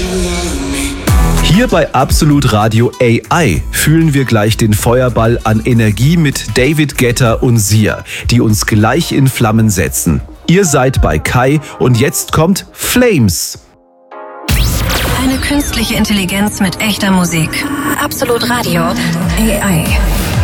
Hier bei Absolut Radio AI fühlen wir gleich den Feuerball an Energie mit David Guetta und Sia, die uns gleich in Flammen setzen. Ihr seid bei Kai und jetzt kommt Flames. Eine künstliche Intelligenz mit echter Musik. Absolut Radio AI.